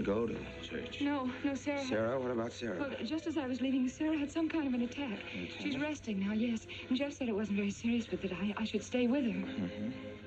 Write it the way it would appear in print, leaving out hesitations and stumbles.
go to church? No, Sarah. Sarah? What about Sarah? Well, just as I was leaving, Sarah had some kind of an attack. She's resting now, yes. And Jeff said it wasn't very serious, but that I should stay with her. Mm-hmm.